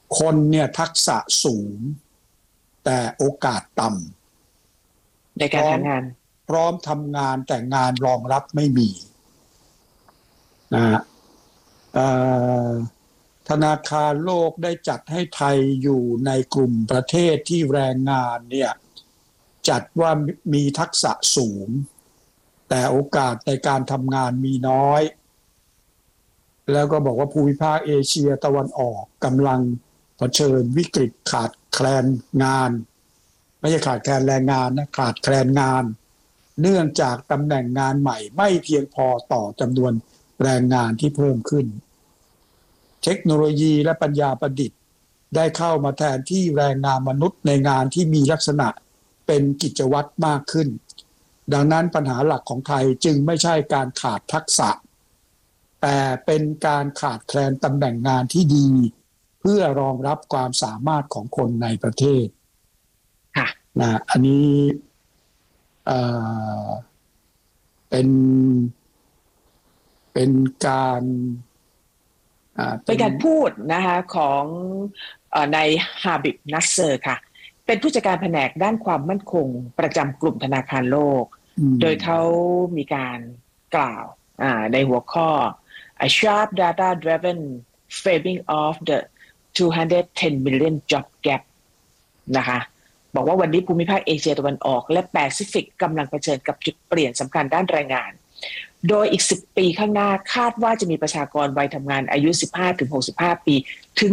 คนเนี่ยทักษะสูงแต่โอกาสต่ในำพการร้อมหางานพร้อมทำงานแต่งานรองรับไม่มีนะฮะเอ่อธนาคารโลกได้จัดให้ไทยอยู่ในกลุ่มประเทศที่แรงงานเนี่ยจัดว่ามีทักษะสูงแต่โอกาสในการทำงานมีน้อยแล้วก็บอกว่าภูมิภาคเอเชียตะวันออกกำลังเผชิญวิกฤตขาดแคลนงานไม่ใช่ขาดแคลนแรงงานนะขาดแคลนงานเนื่องจากตำแหน่งงานใหม่ไม่เพียงพอต่อจำนวนแรงงานที่เพิ่มขึ้นเทคโนโลยีและปัญญาประดิษฐ์ได้เข้ามาแทนที่แรงงานมนุษย์ในงานที่มีลักษณะเป็นกิจวัตรมากขึ้นดังนั้นปัญหาหลักของไทยจึงไม่ใช่การขาดทักษะแต่เป็นการขาดแคลนตำแหน่งงานที่ดีเพื่อรองรับความสามารถของคนในประเทศค่ะนะอันนี้เอ่อเป็นเป็นการเป็นการพูดนะคะของนายฮาบิบนัสเซอร์ค่ะเป็นผู้จัดการแผนกด้านความมั่นคงประจำกลุ่มธนาคารโลกโดยเขามีการกล่าวในหัวข้อ A sharp data driven framing of the 210 million job gap นะคะบอกว่าวันนี้ภูมิภาคเอเชียตะวันออกและแปซิฟิกกำลังเผชิญกับจุดเปลี่ยนสำคัญด้านแรงงานโดยอีก10 ปีข้างหน้าคาดว่าจะมีประชากรวัยทำงานอายุ 15-65 ปีถึง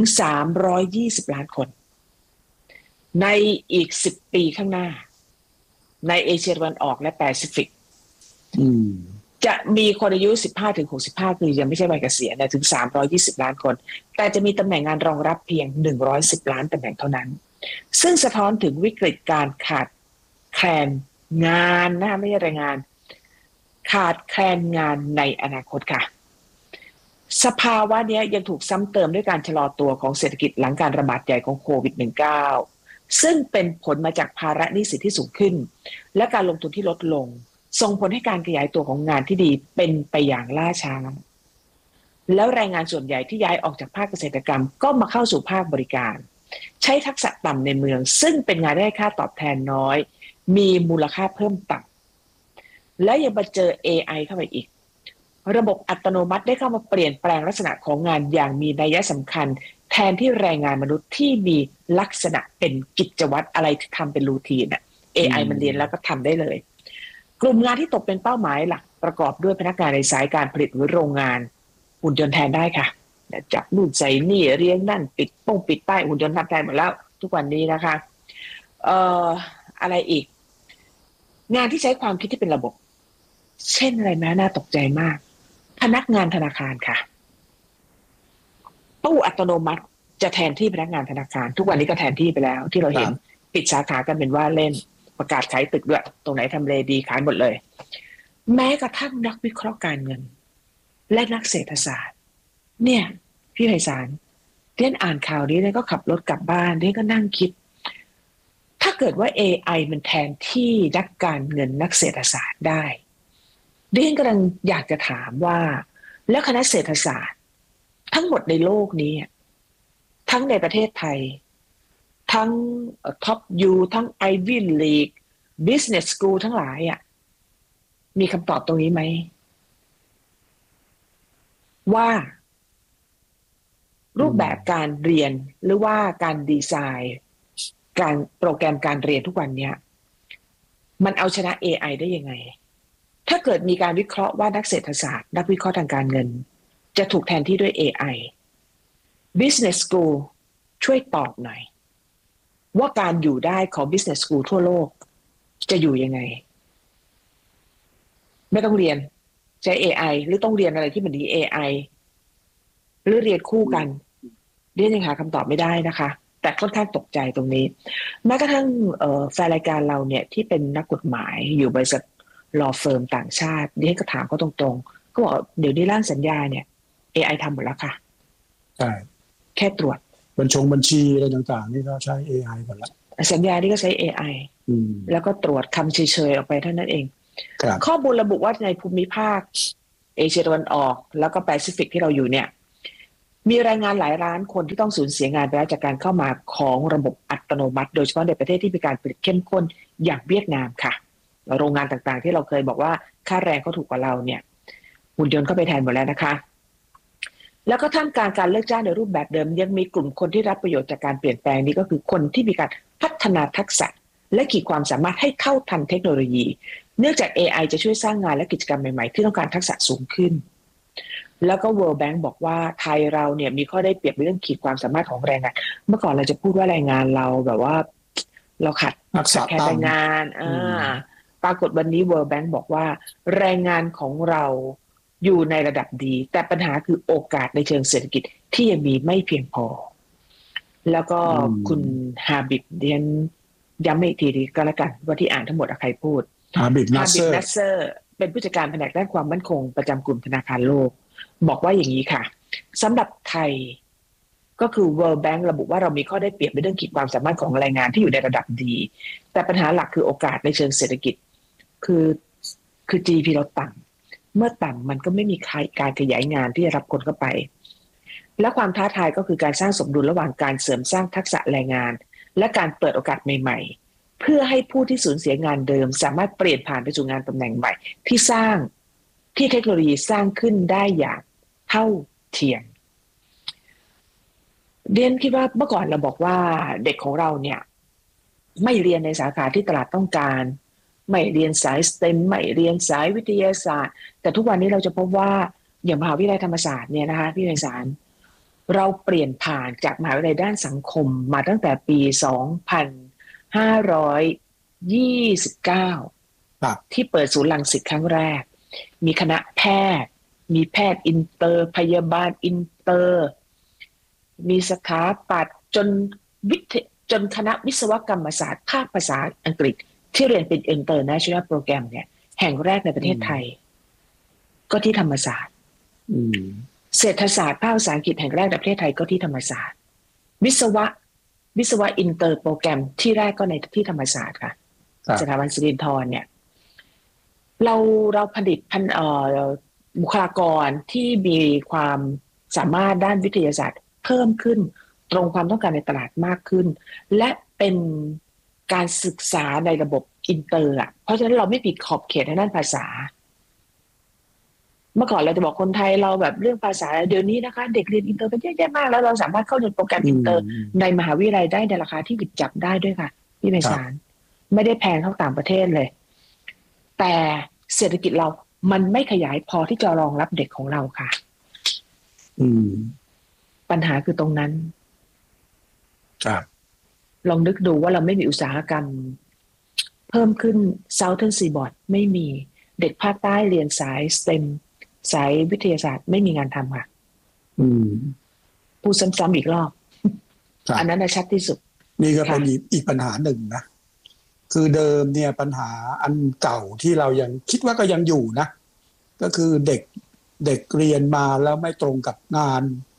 320 ล้านคนในอีก10 ปีข้างหน้าในเอเชียตะวันออกและแปซิฟิกจะมีคนอายุ 15-65 ปียังไม่ใช่วัยเกษียณถึง320 ล้านคนแต่จะมีตำแหน่งงานรองรับเพียง110 ล้านตำแหน่งเท่านั้นซึ่งสะท้อนถึงวิกฤตการขาดแคลนงานนะไม่ใช่แรงงานขาดแคลนงานในอนาคตค่ะสภาวะนี้ยังถูกซ้ำเติมด้วยการชะลอตัวของเศรษฐกิจหลังการระบาดใหญ่ของโควิด -19 ซึ่งเป็นผลมาจากภาระหนี้สินที่สูงขึ้นและการลงทุนที่ลดลงส่งผลให้การขยายตัวของงานที่ดีเป็นไปอย่างล่าช้าแล้วแรงงานส่วนใหญ่ที่ย้ายออกจากภาคเกษตรกรรมก็มาเข้าสู่ภาคบริการใช้ทักษะต่ำในเมืองซึ่งเป็นงานได้ค่าตอบแทนน้อยมีมูลค่าเพิ่มต่ำและยังมาเจอ AI เข้าไปอีกระบบอัตโนมัติได้เข้ามาเปลี่ยนแปลงลักษณะของงานอย่างมีนัยสำคัญแทนที่แรงงานมนุษย์ที่มีลักษณะเป็นกิจวัตรอะไรที่ทำเป็นรูทีนAI มันเรียนแล้วก็ทำได้เลยกลุ่มงานที่ตกเป็นเป้าหมายหลักประกอบด้วยพนักงานในสายการผลิตหรือโรงงานหุ่นยนต์แทนได้ค่ะจับนู่นใส่นี่เรียงนั่นปิดป้ายหุ่นยนต์ทำแทนหมดแล้วทุกวันนี้นะคะอะไรอีกงานที่ใช้ความคิดที่เป็นระบบเช่นอะไรนะน่าตกใจมากพนักงานธนาคารค่ะตู้อัตโนมัติจะแทนที่พนักงานธนาคารทุกวันนี้ก็แทนที่ไปแล้วที่เราเห็นปิดสาขากันเป็นว่าเล่นประกาศขายตึกด้วยตรงไหนทำเลดีขายหมดเลยแม้กระทั่งนักวิเคราะห์การเงินและนักเศรษฐศาสตร์เนี่ยพี่ไพศาลเรียนอ่านข่าวนี้แล้วก็ขับรถกลับบ้านเรียนก็นั่งคิดถ้าเกิดว่า AI มันแทนที่นักการเงินนักเศรษฐศาสตร์ได้เรียนกำลังอยากจะถามว่าแล้วคณะเศรษฐศาสตร์ทั้งหมดในโลกนี้ทั้งในประเทศไทยทั้งท็อปยูทั้ง Ivy League Business School ทั้งหลายมีคำตอบตรงนี้ไหมว่ารูปแบบการเรียนหรือว่าการดีไซน์การโปรแกรมการเรียนทุกวันนี้มันเอาชนะ AI ได้ยังไงถ้าเกิดมีการวิเคราะห์ว่านักเศรษฐศาสตร์นักวิเคราะห์ทางการเงินจะถูกแทนที่ด้วย AI Business School ช่วยตอบหน่อยว่าการอยู่ได้ของ Business School ทั่วโลกจะอยู่ยังไงไม่ต้องเรียนใช้ AI หรือต้องเรียนอะไรที่มันดี AI หรือเรียนคู่กันเรียนยังหาคำตอบไม่ได้นะคะแต่ค่อนข้างตกใจตรงนี้แม้กระทั่งแฟนรายการเราเนี่ยที่เป็นนักกฎหมายอยู่บริษัทlaw firm ต่างชาตินี่ก็ถามเขาตรงๆก็บอกเดี๋ยวนี้ร่างสัญญาเนี่ย AI ทำหมดแล้วค่ะใช่แค่ตรวจบัญชีอะไรต่างๆนี่ก็ใช้ AI หมดแล้วสัญญานี่ก็ใช้ AI แล้วก็ตรวจคำเฉยๆออกไปเท่านั้นเองข้อมูลระบุว่าในภูมิภาคเอเชียตะวันออกแล้วก็แปซิฟิกที่เราอยู่เนี่ยมีแรงงานหลายล้านคนที่ต้องสูญเสียงานไปแล้วจากการเข้ามาของระบบอัตโนมัติโดยเฉพาะในประเทศที่มีการผลิตเข้มข้นอย่างเวียดนามค่ะโรงงานต่างๆที่เราเคยบอกว่าค่าแรงเขาถูกกว่าเราเนี่ยหุ่นยนต์เข้าไปแทนหมดแล้วนะคะแล้วก็ท่ามกลางการเลิกจ้างในรูปแบบเดิมยังมีกลุ่มคนที่รับประโยชน์จากการเปลี่ยนแปลงนี้ก็คือคนที่มีการพัฒนาทักษะและขีดความสามารถให้เข้าทันเทคโนโลยีเนื่องจาก AI จะช่วยสร้างงานและกิจกรรมใหม่ๆที่ต้องการทักษะสูงขึ้นแล้วก็ World Bank บอกว่าไทยเราเนี่ยมีข้อได้เปรียบในเรื่องขีดความสามารถของแรงงานเมื่อก่อนเราจะพูดว่าแรงงานเราแบบว่าเราขาดแคลนแรงงานปรากฏวันนี้ World Bank บอกว่าแรงงานของเราอยู่ในระดับดีแต่ปัญหาคือโอกาสในเชิงเศรษฐกิจที่ยังมีไม่เพียงพอแล้วก็คุณฮาบิบเดียนย้ำอีกทีดีก็แล้วกันว่าที่อ่านทั้งหมดใครพูดฮาบิบนัสเซอร์เป็นผู้จัดการแผนกด้านความมั่นคงประจำกลุ่มธนาคารโลกบอกว่าอย่างนี้ค่ะสำหรับไทยก็คือ World Bank ระบุว่าเรามีข้อได้เปรียบในเรื่องขีดความสามารถของแรงงานที่อยู่ในระดับดีแต่ปัญหาหลักคือโอกาสในเชิงเศรษฐกิจคือ GDP เราต่ำเมื่อต่ำมันก็ไม่มีการขยายงานที่จะรับคนเข้าไปและความท้าทายก็คือการสร้างสมดุลระหว่างการเสริมสร้างทักษะแรงงานและการเปิดโอกาสใหม่ๆเพื่อให้ผู้ที่สูญเสียงานเดิมสามารถเปลี่ยนผ่านไปสู่งานตำแหน่งใหม่ที่เทคโนโลยีสร้างขึ้นได้อย่างเท่าเทียมเรียนคิดว่าเมื่อก่อนเราบอกว่าเด็กของเราเนี่ยไม่เรียนในสาขาที่ตลาดต้องการไม่เรียนสาย STEM ไม่เรียนสายวิทยาศาสตร์แต่ทุกวันนี้เราจะพบว่าอย่างมหาวิทยาลัยธรรมศาสตร์เนี่ยนะคะพี่ไพศาลเราเปลี่ยนผ่านจากมหาวิทยาลัยด้านสังคมมาตั้งแต่ปี2529ที่เปิดศูนย์รังสิตครั้งแรกมีคณะแพทย์มีแพทย์อินเตอร์พยาบาลอินเตอร์มีสถาปัตย์จนคณะวิศวกรรมศาสตร์ภาคภาษาอังกฤษที่เรียนเป็น International Program เนี่ยแห่งแรกในประเทศไทยก็ที่ธรรมศาสตร์เศรษฐศาสตร์ภาคภาษาอังกฤษแห่งแรกในประเทศไทยก็ที่ธรรมศาสตร์วิศวะอินเตอร์โปรแกรมที่แรกก็ในที่ธรรมศาสตร์ค่ะสถาบันสิรินธรเนี่ยเราผลิตบุคลากรที่มีความสามารถด้านวิทยาศาสตร์เพิ่มขึ้นตรงความต้องการในตลาดมากขึ้นและเป็นการศึกษาในระบบอินเตอร์อ่ะเพราะฉะนั้นเราไม่ปิดขอบเขตทางด้านภาษาเมื่อก่อนเราจะบอกคนไทยเราแบบเรื่องภาษาเดี๋ยวนี้นะคะเด็กเรียนอินเตอร์เป็นเยอะแยะมากแล้วเราสามารถเข้าเรียนโปรแกรมอินเตอร์ในมหาวิทยาลัยได้ในราคาที่หยิบจับได้ด้วยค่ะพี่ไพศาลไม่ได้แพงเท่าต่างประเทศเลยแต่เศรษฐกิจเรามันไม่ขยายพอที่จะรองรับเด็กของเราค่ะปัญหาคือตรงนั้นลองนึกดูว่าเราไม่มีอุตสาหกรรมเพิ่มขึ้น Southern Seaboard ไม่มีเด็กภาคใต้เรียนสาย STEM สายวิทยาศาสตร์ไม่มีงานทำค่ะพูดซ้ำๆอีกรอบอันนั้นชัดที่สุดนี่ก็เป็นอีกปัญหาหนึ่งนะคือเดิมเนี่ยปัญหาอันเก่าที่เรายังคิดว่าก็ยังอยู่นะก็คือเด็กเรียนมาแล้วไม่ตรงกับงาน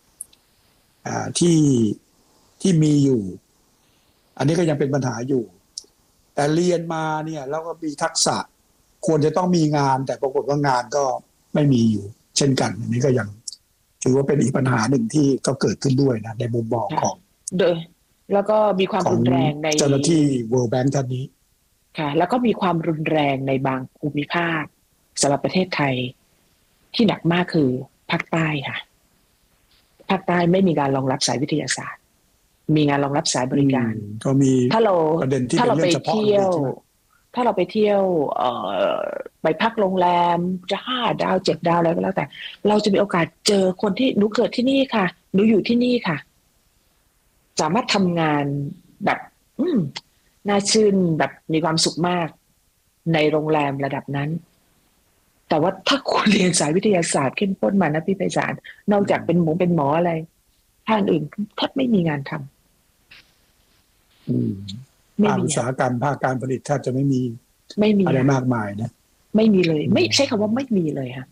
ที่มีอยู่อันนี้ก็ยังเป็นปัญหาอยู่แต่เรียนมาเนี่ยแล้วก็มีทักษะควรจะต้องมีงานแต่ปรากฏว่างานก็ไม่มีอยู่เช่นกันอันนี้ก็ยังถือว่าเป็นอีกปัญหาหนึ่งที่ก็เกิดขึ้นด้วยนะในมุมมองของโดยแล้วก็มีความรุนแรงในเจ้าหน้าที่ World Bank ท่านนี้ค่ะแล้วก็มีความรุนแรงในบางภูมิภาคสำหรับประเทศไทยที่หนักมากคือภาคใต้ค่ะภาคใต้ไม่มีการรองรับสายวิทยาศาสตร์มีงานรองรับสายบริการก็มีถ้าเราไปเที่ยวไปพักโรงแรมจะ5 ดาว 7 ดาวอะไรก็แล้วแต่เราจะมีโอกาสเจอคนที่หนูเกิดที่นี่ค่ะหนูอยู่ที่นี่ค่ะสามารถทำงานแบบน่าชื่นแบบมีความสุขมากในโรงแรมระดับนั้นแต่ว่าถ้าคุณเรียนสายวิทยาศาสตร์เข้มข้นมานะพี่ไพศาลนอกจากเป็นหมออะไรทางอื่นแทบไม่มีงานทำภาคอุตสาหกรรมภาคการผลิตแทบจะไม่มีอะไรมากมายนะไม่มีเลยไม่ใช่คำว่าไม่มีเลยค่ะ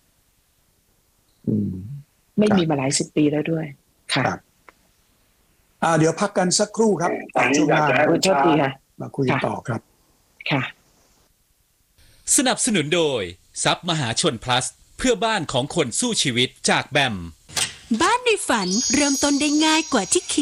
ไม่มีมาหลายสิบปีแล้วด้วยค่ะเดี๋ยวพักกันสักครู่ครับช่วงหน้าโทษทีค่ะมาคุยต่อครับค่ะสนับสนุนโดยทรัพย์มหาชน plus เพื่อบ้านของคนสู้ชีวิตจากแบมบ้านในฝันเริ่มต้นได้ง่ายกว่าที่คิด